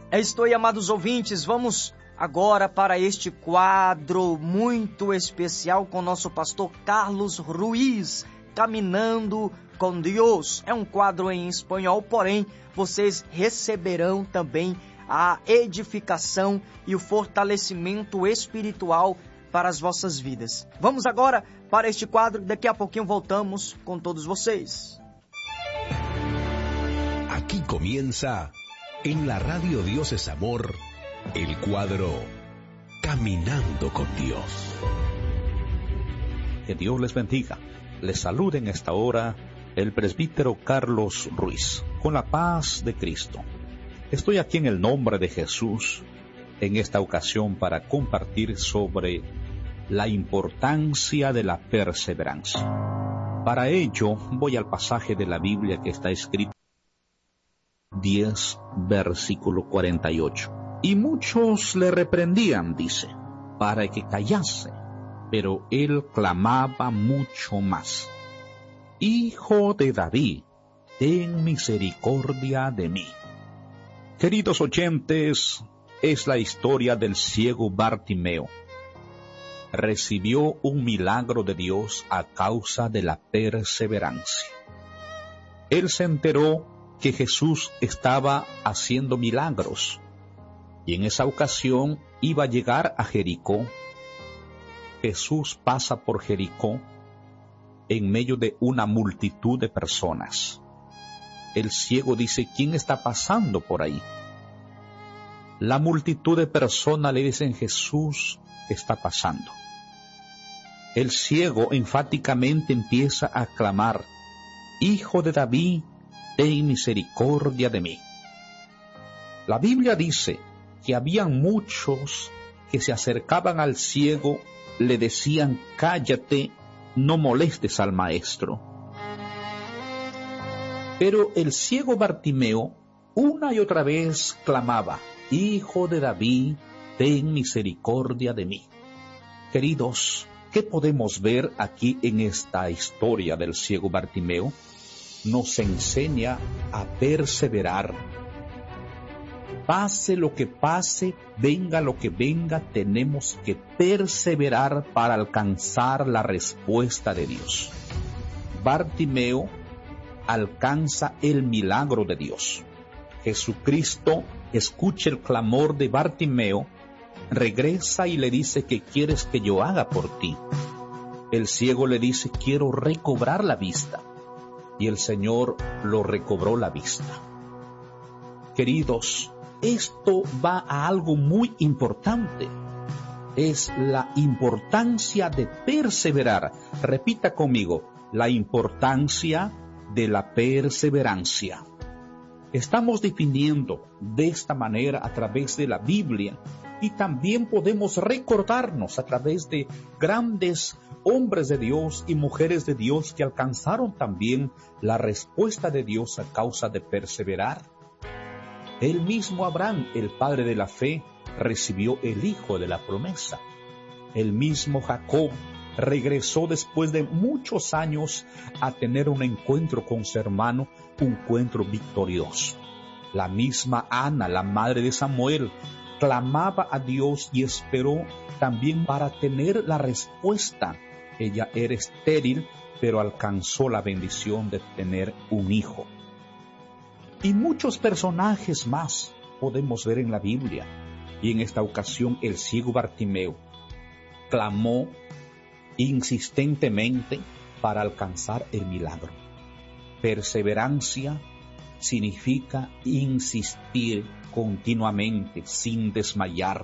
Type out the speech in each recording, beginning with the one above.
Amados ouvintes, vamos agora para este quadro muito especial com nosso pastor Carlos Ruiz, Caminhando com Deus. É um quadro em espanhol, porém, vocês receberão também a edificação e o fortalecimento espiritual para as vossas vidas. Vamos agora para este quadro, daqui a pouquinho voltamos com todos vocês. Aquí comienza, en la radio Dios es Amor, el cuadro Caminando con Dios. Que Dios les bendiga. Les saluda en esta hora el presbítero Carlos Ruiz, con la paz de Cristo. Estoy aquí en el nombre de Jesús, en esta ocasión para compartir sobre la importancia de la perseverancia. Para ello, voy al pasaje de la Biblia que está escrito 10, versículo 48. Y muchos le reprendían, dice, para que callase, pero él clamaba mucho más: Hijo de David, ten misericordia de mí. Queridos oyentes, es la historia del ciego Bartimeo. Recibió un milagro de Dios a causa de la perseverancia. Él se enteró que Jesús estaba haciendo milagros, y en esa ocasión iba a llegar a Jericó. Jesús pasa por Jericó en medio de una multitud de personas. El ciego dice: ¿quién está pasando por ahí? La multitud de personas le dicen: Jesús está pasando. El ciego enfáticamente empieza a clamar: Hijo de David, ten misericordia de mí. La Biblia dice que habían muchos que se acercaban al ciego, le decían: cállate, no molestes al maestro. Pero el ciego Bartimeo una y otra vez clamaba: Hijo de David, ten misericordia de mí. Queridos, ¿qué podemos ver aquí en esta historia del ciego Bartimeo? Nos enseña a perseverar. Pase lo que pase, venga lo que venga, tenemos que perseverar para alcanzar la respuesta de Dios. Bartimeo alcanza el milagro de Dios. Jesucristo escucha el clamor de Bartimeo, regresa y le dice: ¿qué quieres que yo haga por ti? El ciego le dice: quiero recobrar la vista. Y el Señor lo recobró la vista. Queridos, esto va a algo muy importante. Es la importancia de perseverar. Repita conmigo: la importancia de la perseverancia. Estamos definiendo de esta manera a través de la Biblia, y también podemos recordarnos a través de grandes hombres de Dios y mujeres de Dios que alcanzaron también la respuesta de Dios a causa de perseverar. El mismo Abraham, el padre de la fe, recibió el hijo de la promesa. El mismo Jacob regresó después de muchos años a tener un encuentro con su hermano, un encuentro victorioso. La misma Ana, la madre de Samuel, clamaba a Dios y esperó también para tener la respuesta. Ella era estéril, pero alcanzó la bendición de tener un hijo. Y muchos personajes más podemos ver en la Biblia. Y en esta ocasión el ciego Bartimeo clamó insistentemente para alcanzar el milagro. Perseverancia significa insistir continuamente sin desmayar.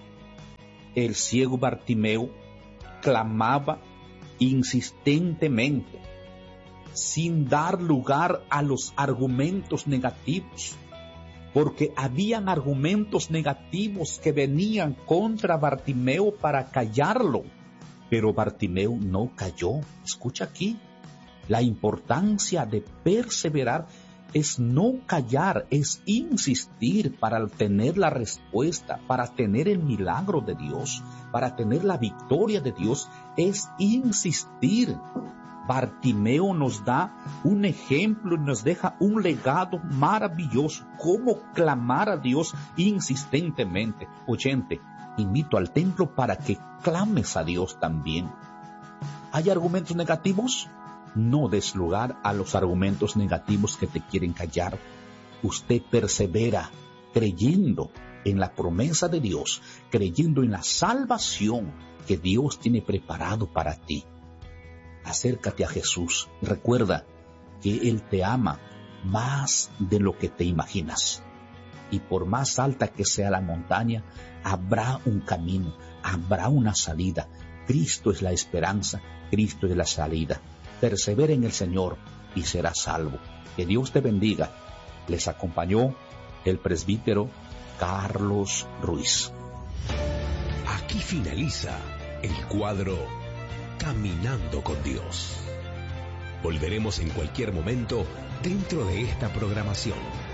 El ciego Bartimeo clamaba insistentemente, sin dar lugar a los argumentos negativos, porque habían argumentos negativos que venían contra Bartimeo para callarlo, pero Bartimeo no cayó. Escucha aquí, la importancia de perseverar es no callar, es insistir para tener la respuesta, para tener el milagro de Dios, para tener la victoria de Dios, es insistir. Bartimeo nos da un ejemplo y nos deja un legado maravilloso, cómo clamar a Dios insistentemente. Oyente, invito al templo para que clames a Dios también. ¿Hay argumentos negativos? No des lugar a los argumentos negativos que te quieren callar. Usted persevera creyendo en la promesa de Dios, creyendo en la salvación que Dios tiene preparado para ti. Acércate a Jesús. Recuerda que Él te ama más de lo que te imaginas. Y por más alta que sea la montaña, habrá un camino, habrá una salida. Cristo es la esperanza, Cristo es la salida. Persevera en el Señor y serás salvo. Que Dios te bendiga. Les acompañó el presbítero Carlos Ruiz. Aquí finaliza el cuadro Caminando con Dios. Volveremos en cualquier momento dentro de esta programación.